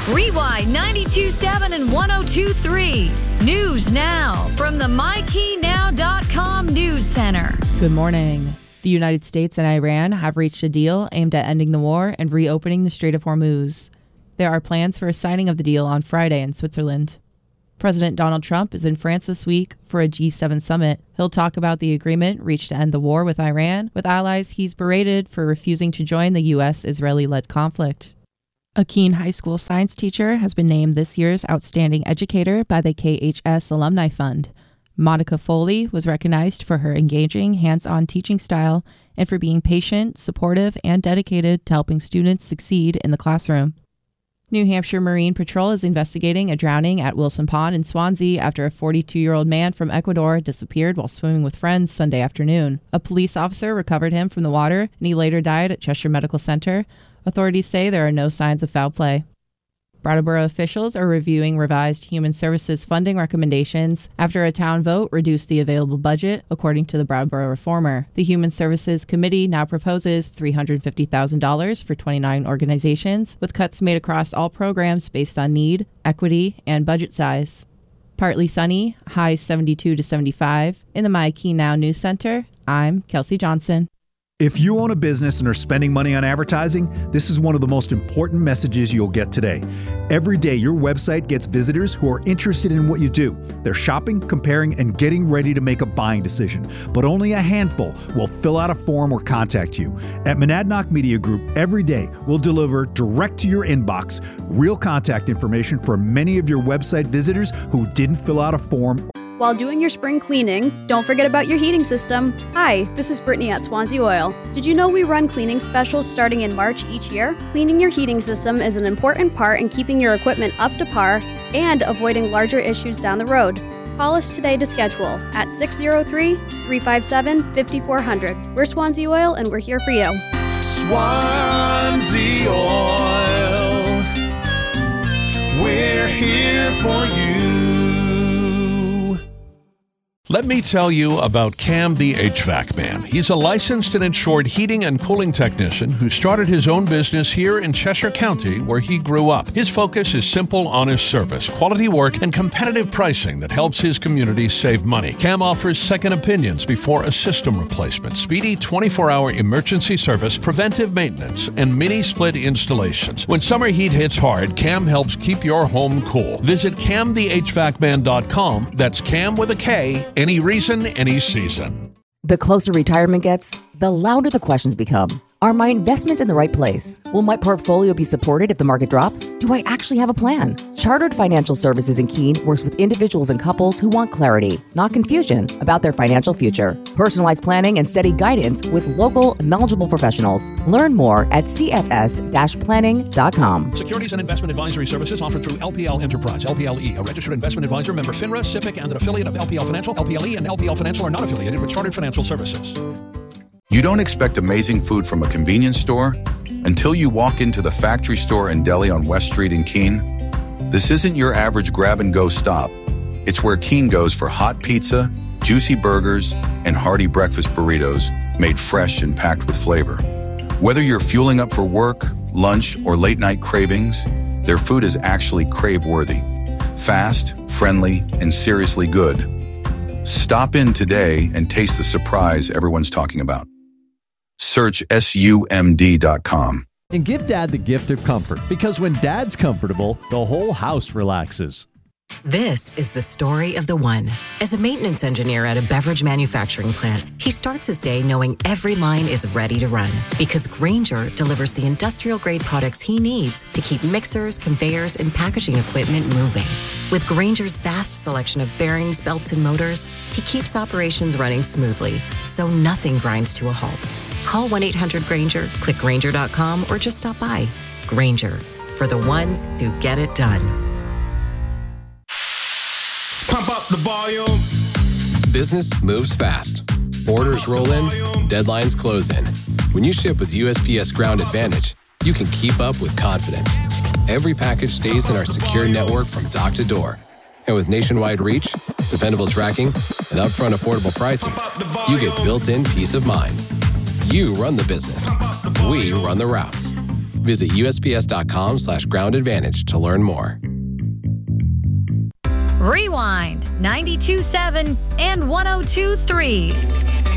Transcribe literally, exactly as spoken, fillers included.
Rewind ninety-two point seven and one oh two point three. News now from the my key now dot com News Center. Good morning. The United States and Iran have reached a deal aimed at ending the war and reopening the Strait of Hormuz. There are plans for a signing of the deal on Friday in Switzerland. President Donald Trump is in France this week for a G seven summit. He'll talk about the agreement reached to end the war with Iran, with allies he's berated for refusing to join the U S Israeli-led conflict. A Keene High School science teacher has been named this year's Outstanding Educator by the K H S Alumni Fund. Monica Foley was recognized for her engaging, hands-on teaching style and for being patient, supportive, and dedicated to helping students succeed in the classroom. New Hampshire Marine Patrol is investigating a drowning at Wilson Pond in Swansea after a forty-two-year-old man from Ecuador disappeared while swimming with friends Sunday afternoon. A police officer recovered him from the water, and he later died at Cheshire Medical Center. Authorities say there are no signs of foul play. Brattleboro officials are reviewing revised human services funding recommendations after a town vote reduced the available budget, according to the Brattleboro Reformer. The Human Services Committee now proposes three hundred fifty thousand dollars for twenty-nine organizations, with cuts made across all programs based on need, equity, and budget size. Partly sunny, highs seventy-two to seventy-five. In the My Key Now News Center, I'm Kelsey Johnson. If you own a business and are spending money on advertising, this is one of the most important messages you'll get today. Every day, your website gets visitors who are interested in what you do. They're shopping, comparing, and getting ready to make a buying decision. But only a handful will fill out a form or contact you. At Monadnock Media Group, every day, we'll deliver direct to your inbox real contact information for many of your website visitors who didn't fill out a form. While doing your spring cleaning, don't forget about your heating system. Hi, this is Brittany at Swansea Oil. Did you know we run cleaning specials starting in March each year? Cleaning your heating system is an important part in keeping your equipment up to par and avoiding larger issues down the road. Call us today to schedule at six oh three, three five seven, five four zero zero. We're Swansea Oil and we're here for you. Swansea Oil, we're here for you. Let me tell you about Cam the H V A C Man. He's a licensed and insured heating and cooling technician who started his own business here in Cheshire County, where he grew up. His focus is simple, honest service, quality work, and competitive pricing that helps his community save money. Cam offers second opinions before a system replacement, speedy twenty-four hour emergency service, preventive maintenance, and mini-split installations. When summer heat hits hard, Cam helps keep your home cool. Visit cam the h v a c man dot com. That's Cam with a K. Any reason, any season. The closer retirement gets, the louder the questions become. Are my investments in the right place? Will my portfolio be supported if the market drops? Do I actually have a plan? Chartered Financial Services in Keene works with individuals and couples who want clarity, not confusion, about their financial future. Personalized planning and steady guidance with local, knowledgeable professionals. Learn more at c f s dash planning dot com. Securities and investment advisory services offered through L P L Enterprise, L P L E, a registered investment advisor, member FINRA, SIPC, and an affiliate of L P L Financial. L P L E and L P L Financial are not affiliated with Chartered Financial Services. You don't expect amazing food from a convenience store until you walk into the Factory Store and Deli on West Street in Keene. This isn't your average grab-and-go stop. It's where Keene goes for hot pizza, juicy burgers, and hearty breakfast burritos made fresh and packed with flavor. Whether you're fueling up for work, lunch, or late-night cravings, their food is actually crave-worthy. Fast, friendly, and seriously good. Stop in today and taste the surprise everyone's talking about. Search S U M D dot com. And give Dad the gift of comfort, because when Dad's comfortable, the whole house relaxes. This is the story of the one. As a maintenance engineer at a beverage manufacturing plant, he starts his day knowing every line is ready to run, because Grainger delivers the industrial-grade products he needs to keep mixers, conveyors, and packaging equipment moving. With Grainger's vast selection of bearings, belts, and motors, he keeps operations running smoothly, so nothing grinds to a halt. Call one eight hundred Grainger, click Grainger dot com, or just stop by. Grainger, for the ones who get it done. Pump up the volume. Business moves fast. Orders roll in, deadlines close in. When you ship with U S P S Ground Advantage, you can keep up with confidence. Every package stays in our secure network from dock to door. And with nationwide reach, dependable tracking, and upfront affordable pricing, you get built-in peace of mind. You run the business. We run the routes. Visit usps.com slash ground advantage to learn more. Rewind ninety-two point seven and one oh two point three.